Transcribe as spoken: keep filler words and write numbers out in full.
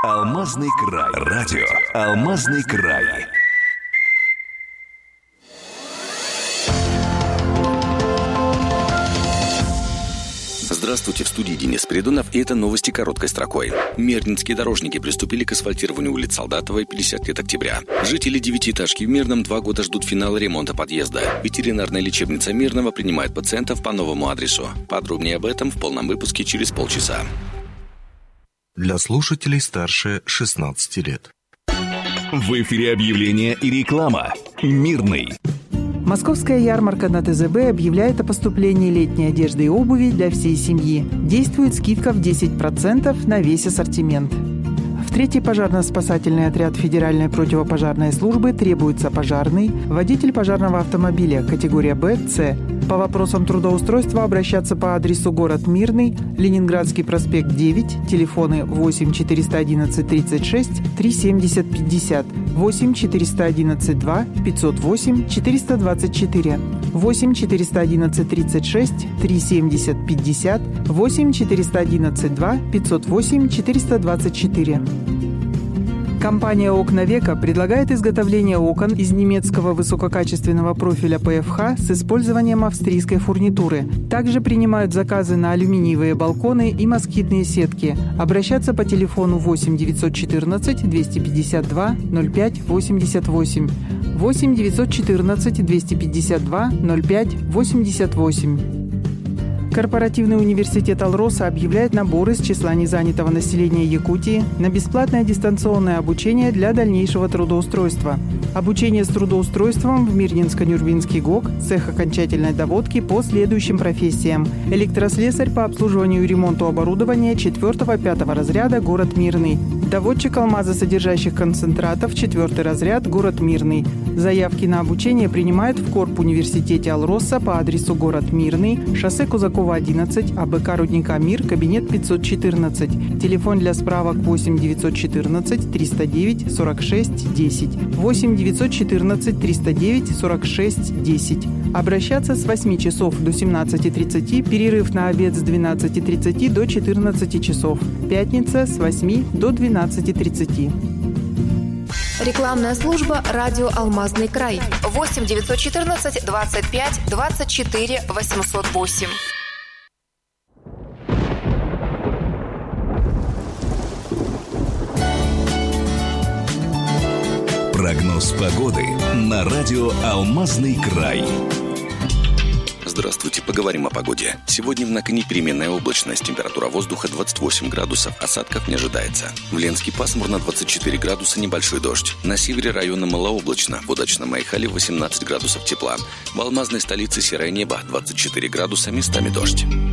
Алмазный край. Радио «Алмазный край». Здравствуйте, в студии Денис Придунов, и это новости короткой строкой. Мирнинские дорожники приступили к асфальтированию улиц Солдатова и пятьдесят лет октября. Жители девятиэтажки в Мирном два года ждут финала ремонта подъезда. Ветеринарная лечебница Мирного принимает пациентов по новому адресу. Подробнее об этом в полном выпуске через полчаса. Для слушателей старше шестнадцати лет. В эфире объявления и реклама. Мирный. Московская ярмарка на тэ зэ бэ объявляет о поступлении летней одежды и обуви для всей семьи. Действует скидка в десять процентов на весь ассортимент. В третий пожарно-спасательный отряд Федеральной противопожарной службы требуется пожарный, водитель пожарного автомобиля категория Б, С. По вопросам трудоустройства обращаться по адресу город Мирный, Ленинградский проспект девять, телефоны восемь четыреста одиннадцать тридцать шесть три семьдесят пятьдесят, восемь четыреста одиннадцать два пятьсот восемь четыреста двадцать четыре, восемь четыреста одиннадцать тридцать шесть три семьдесят пятьдесят, восемь четыреста одиннадцать два пятьсот восемь четыреста двадцать четыре. Компания «Окна Века» предлагает изготовление окон из немецкого высококачественного профиля пэ эф ха с использованием австрийской фурнитуры. Также принимают заказы на алюминиевые балконы и москитные сетки. Обращаться по телефону восемь девятьсот четырнадцать двести пятьдесят два ноль пять восемьдесят восемь, восемь девятьсот четырнадцать двести пятьдесят два ноль пять восемьдесят восемь. Корпоративный университет «Алроса» объявляет набор из числа незанятого населения Якутии на бесплатное дистанционное обучение для дальнейшего трудоустройства. Обучение с трудоустройством в Мирнинско-Нюрбинский ГОК, цех окончательной доводки по следующим профессиям. Электрослесарь по обслуживанию и ремонту оборудования четвёртого-пятого разряда, город Мирный. Доводчик алмазосодержащих концентратов, четвёртый разряд, город Мирный. Заявки на обучение принимают в Корп-университете «Алроса» по адресу город Мирный, шоссе Кузакова, одиннадцать, а бэ ка рудника «Мир», кабинет пятьсот четырнадцать. Телефон для справок восемь девятьсот четырнадцать триста девять сорок шесть десять, восемь девятьсот четырнадцать триста девять сорок шесть десять. Обращаться с восьми часов до семнадцати тридцати, перерыв на обед с двенадцати тридцати до четырнадцати часов. Пятница с восьми до двенадцати тридцати. Рекламная служба «Радио Алмазный край». восемь девятьсот четырнадцать двадцать пять двадцать четыре восемьсот восемь. Прогноз погоды на радио «Алмазный край». Здравствуйте, поговорим о погоде. Сегодня в Накане переменная облачность, температура воздуха двадцать восемь градусов, осадков не ожидается. В Ленске пасмурно, двадцать четыре градуса, небольшой дождь. На севере района малооблачно, в удачном Айхале восемнадцать градусов тепла. В алмазной столице серое небо, двадцать четыре градуса, местами дождь.